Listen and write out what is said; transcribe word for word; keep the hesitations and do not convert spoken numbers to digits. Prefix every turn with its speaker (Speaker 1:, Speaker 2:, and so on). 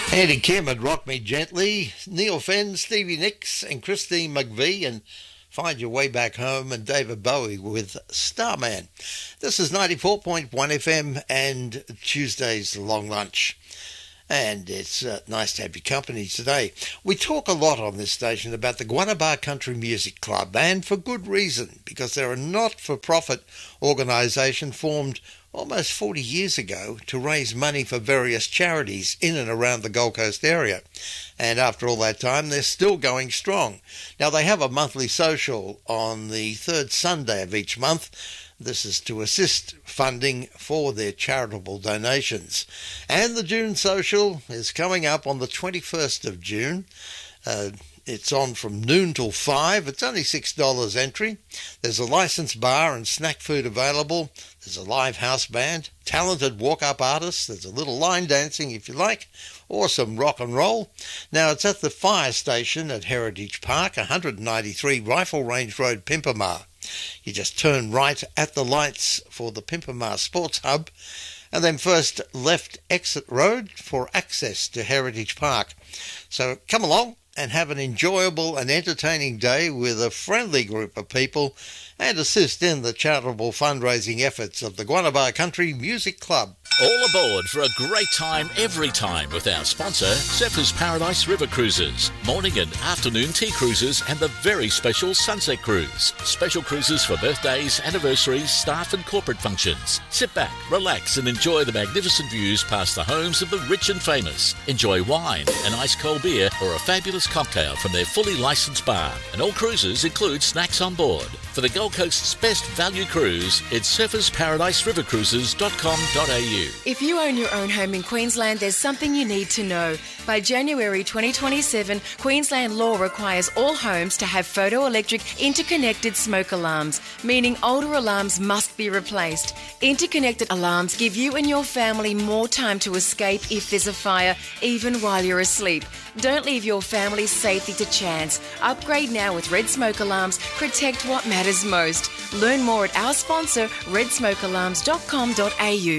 Speaker 1: Andy Kim and Rock Me Gently, Neil Fenn, Stevie Nicks and Christine McVie, and Find Your Way Back Home, and David Bowie with Starman. This is ninety-four point one F M and Tuesday's Long Lunch. And it's uh, nice to have your company today. We talk a lot on this station about the Guanaba Country Music Club, and for good reason, because they're a not-for-profit organisation formed almost forty years ago to raise money for various charities in and around the Gold Coast area. And after all that time, they're still going strong. Now, they have a monthly social on the third Sunday of each month. This is to assist funding for their charitable donations. And the June social is coming up on the twenty-first of June. Uh, it's on from noon till five. It's only six dollars entry. There's a licensed bar and snack food available. There's a live house band, talented walk-up artists. There's a little line dancing if you like, or some rock and roll. Now, it's at the fire station at Heritage Park, one ninety-three Rifle Range Road, Pimpamar. You just turn right at the lights for the Pimpamar Sports Hub, and then first left exit road for access to Heritage Park. So come along and have an enjoyable and entertaining day with a friendly group of people and assist in the charitable fundraising efforts of the Guanaba Country Music Club.
Speaker 2: All aboard for a great time every time with our sponsor, Surfers Paradise River Cruises. Morning and afternoon tea cruises and the very special Sunset Cruise. Special cruises for birthdays, anniversaries, staff and corporate functions. Sit back, relax and enjoy the magnificent views past the homes of the rich and famous. Enjoy wine, an ice-cold beer or a fabulous cocktail from their fully licensed bar. And all cruises include snacks on board. For the Gold Coast's best value cruise, it's surfers paradise river cruises dot com dot a u.
Speaker 3: If you own your own home in Queensland, there's something you need to know. By January twenty twenty-seven, Queensland law requires all homes to have photoelectric interconnected smoke alarms, meaning older alarms must be replaced. Interconnected alarms give you and your family more time to escape if there's a fire, even while you're asleep. Don't leave your family's safety to chance. Upgrade now with Red Smoke Alarms. Protect what matters most. Learn more at our sponsor, red smoke alarms dot com dot a u.